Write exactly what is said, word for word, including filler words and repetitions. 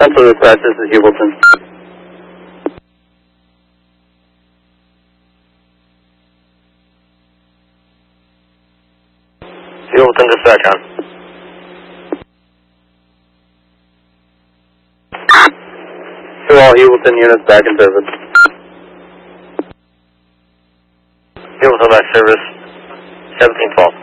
Central Dispatch, this is Hubleton. Hubleton Dispatch on. To all Hubleton units back in service. Hubleton back service, seventeen twelve.